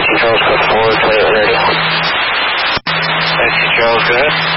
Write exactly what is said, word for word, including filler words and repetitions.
Taxi Charles, code four, twenty-one radio. Taxi Charles, go ahead.